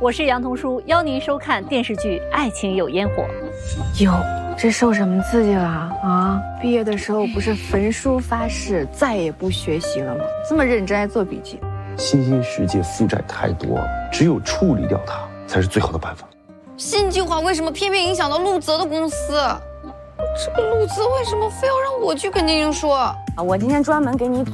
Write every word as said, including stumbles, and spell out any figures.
我是杨童书，邀您收看电视剧《爱情有烟火》。 哟，这受什么刺激了啊？毕业的时候不是焚书发誓再也不学习了吗？这么认真还做笔记。 新兴世界负债太多，只有处理掉它才是最好的办法。 新计划为什么偏偏影响到陆泽的公司？这个陆泽为什么非要让我去跟丁丁说？ 我今天专门给你